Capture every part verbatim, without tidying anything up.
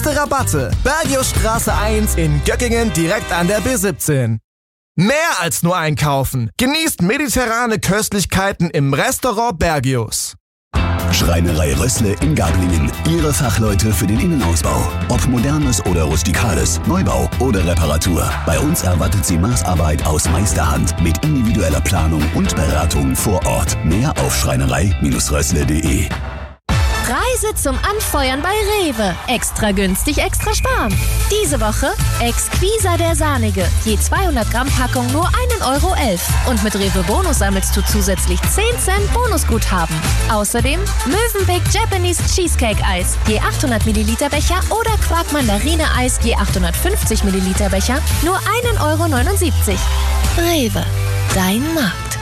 Beste Rabatte. Bergiusstraße eins in Göckingen direkt an der B siebzehn. Mehr als nur einkaufen. Genießt mediterrane Köstlichkeiten im Restaurant Bergius. Schreinerei Rössle in Gablingen. Ihre Fachleute für den Innenausbau. Ob modernes oder rustikales, Neubau oder Reparatur. Bei uns erwartet Sie Maßarbeit aus Meisterhand mit individueller Planung und Beratung vor Ort. Mehr auf schreinerei Rössle punkt de. Reise zum Anfeuern bei Rewe. Extra günstig, extra sparen. Diese Woche Exquisa der Sahnige. Je zweihundert Gramm Packung nur ein Euro elf. Und mit Rewe Bonus sammelst du zusätzlich zehn Cent Bonusguthaben. Außerdem Mövenpick Japanese Cheesecake Eis. Je achthundert Milliliter Becher oder Quark Mandarine Eis. Je achthundertfünfzig Milliliter Becher nur ein Euro neunundsiebzig. Rewe. Dein Markt.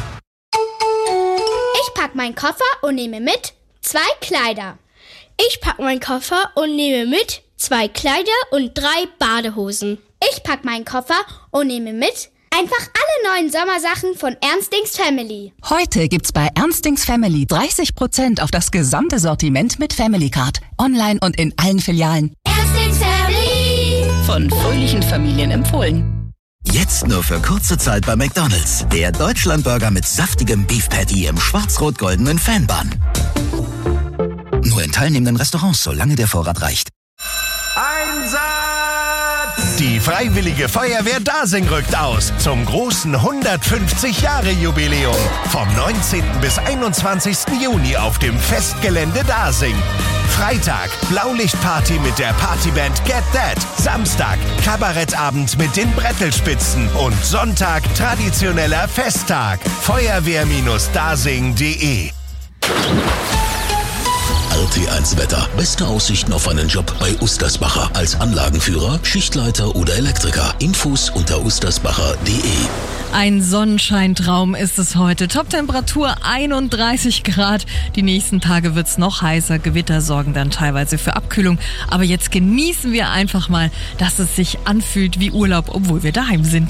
Ich pack meinen Koffer und nehme mit zwei Kleider. Ich pack meinen Koffer und nehme mit zwei Kleider und drei Badehosen. Ich pack meinen Koffer und nehme mit einfach alle neuen Sommersachen von Ernstings Family. Heute gibt's bei Ernstings Family dreißig Prozent auf das gesamte Sortiment mit Family Card. Online und in allen Filialen. Ernstings Family. Von fröhlichen Familien empfohlen. Jetzt nur für kurze Zeit bei McDonald's. Der Deutschlandburger mit saftigem Beef Patty im schwarz-rot-goldenen Fanbun. Nur in teilnehmenden Restaurants, solange der Vorrat reicht. Einsatz! Die Freiwillige Feuerwehr Dasing rückt aus zum großen hundertfünfzig Jahre Jubiläum. Vom neunzehnten bis einundzwanzigsten Juni auf dem Festgelände Dasing. Freitag Blaulichtparty mit der Partyband Get That. Samstag Kabarettabend mit den Brettelspitzen. Und Sonntag traditioneller Festtag. Feuerwehr Dasing punkt de. R T eins Wetter. Beste Aussichten auf einen Job bei Ustersbacher. Als Anlagenführer, Schichtleiter oder Elektriker. Infos unter ustersbacher punkt de. Ein Sonnenscheintraum ist es heute. Toptemperatur einunddreißig Grad. Die nächsten Tage wird's noch heißer. Gewitter sorgen dann teilweise für Abkühlung. Aber jetzt genießen wir einfach mal, dass es sich anfühlt wie Urlaub, obwohl wir daheim sind.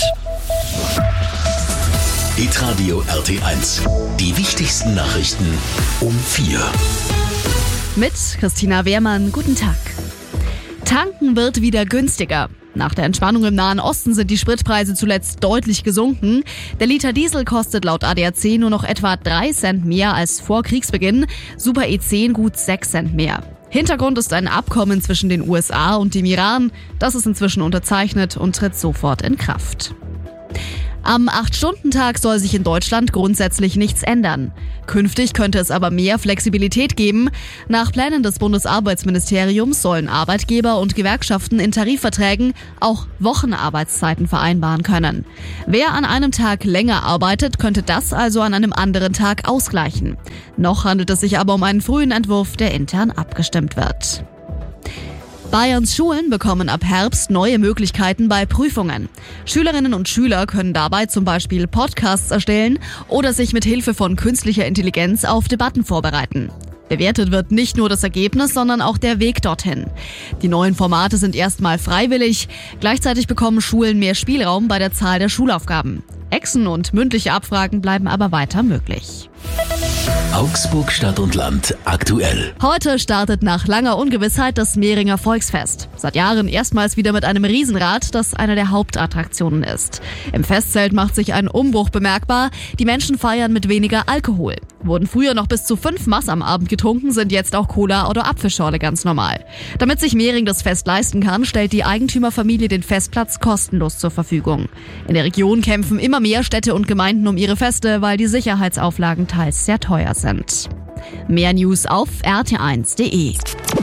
Hitradio R T eins. Die wichtigsten Nachrichten um vier. Mit Christina Wehrmann, guten Tag. Tanken wird wieder günstiger. Nach der Entspannung im Nahen Osten sind die Spritpreise zuletzt deutlich gesunken. Der Liter Diesel kostet laut A D A C nur noch etwa drei Cent mehr als vor Kriegsbeginn, Super E zehn gut sechs Cent mehr. Hintergrund ist ein Abkommen zwischen den U S A und dem Iran. Das ist inzwischen unterzeichnet und tritt sofort in Kraft. Am acht-Stunden-Tag soll sich in Deutschland grundsätzlich nichts ändern. Künftig könnte es aber mehr Flexibilität geben. Nach Plänen des Bundesarbeitsministeriums sollen Arbeitgeber und Gewerkschaften in Tarifverträgen auch Wochenarbeitszeiten vereinbaren können. Wer an einem Tag länger arbeitet, könnte das also an einem anderen Tag ausgleichen. Noch handelt es sich aber um einen frühen Entwurf, der intern abgestimmt wird. Bayerns Schulen bekommen ab Herbst neue Möglichkeiten bei Prüfungen. Schülerinnen und Schüler können dabei zum Beispiel Podcasts erstellen oder sich mit Hilfe von künstlicher Intelligenz auf Debatten vorbereiten. Bewertet wird nicht nur das Ergebnis, sondern auch der Weg dorthin. Die neuen Formate sind erstmal freiwillig. Gleichzeitig bekommen Schulen mehr Spielraum bei der Zahl der Schulaufgaben. Exen und mündliche Abfragen bleiben aber weiter möglich. Augsburg Stadt und Land aktuell. Heute startet nach langer Ungewissheit das Mähringer Volksfest. Seit Jahren erstmals wieder mit einem Riesenrad, das eine der Hauptattraktionen ist. Im Festzelt macht sich ein Umbruch bemerkbar. Die Menschen feiern mit weniger Alkohol. Wurden früher noch bis zu fünf Maß am Abend getrunken, sind jetzt auch Cola oder Apfelschorle ganz normal. Damit sich Mähring das Fest leisten kann, stellt die Eigentümerfamilie den Festplatz kostenlos zur Verfügung. In der Region kämpfen immer mehr Städte und Gemeinden um ihre Feste, weil die Sicherheitsauflagen teils sehr teuer sind. Mehr News auf r t eins punkt de.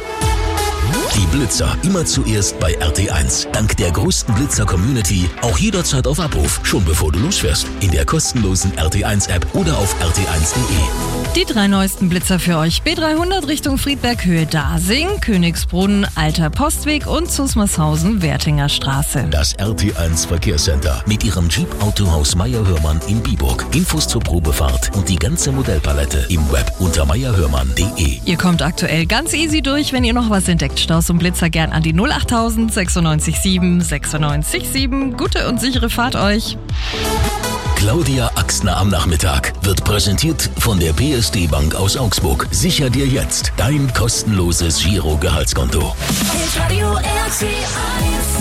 Die Blitzer immer zuerst bei R T eins. Dank der größten Blitzer-Community auch jederzeit auf Abruf, schon bevor du losfährst. In der kostenlosen R T eins App oder auf r t eins punkt de. Die drei neuesten Blitzer für euch. B dreihundert Richtung Friedberg Höhe Dasing, Königsbrunn, Alter Postweg und Zusmarshausen, Wertinger Straße. Das R T eins Verkehrscenter mit ihrem Jeep Autohaus Meyer-Hörmann in Biburg. Infos zur Probefahrt und die ganze Modellpalette im Web unter meyer hörmann punkt de. Ihr kommt aktuell ganz easy durch, wenn ihr noch was entdeckt. Staus und Blitzer gern an die null achttausend sechsundneunzig sieben sechsundneunzig sieben. Gute und sichere Fahrt euch. Claudia Axner am Nachmittag wird präsentiert von der P S D Bank aus Augsburg. Sicher dir jetzt dein kostenloses Giro-Gehaltskonto.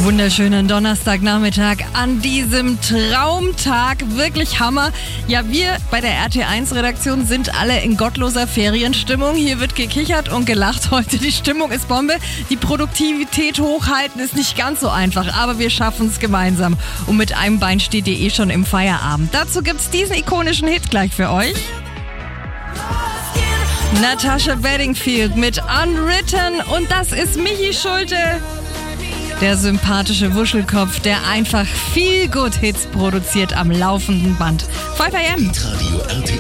Wunderschönen Donnerstagnachmittag an diesem Traumtag. Wirklich Hammer. Ja, wir bei der R T eins Redaktion sind alle in gottloser Ferienstimmung. Hier wird gekichert und gelacht heute. Die Stimmung ist Bombe. Die Produktivität hochhalten ist nicht ganz so einfach, aber wir schaffen es gemeinsam. Und mit einem Bein steht ihr eh schon im Feierabend. Dazu gibt's diesen ikonischen Hit gleich für euch. Natasha Bedingfield mit Unwritten und das ist Michi Schulte. Der sympathische Wuschelkopf, der einfach viel Good Hits produziert am laufenden Band. fünf a m. Radio R T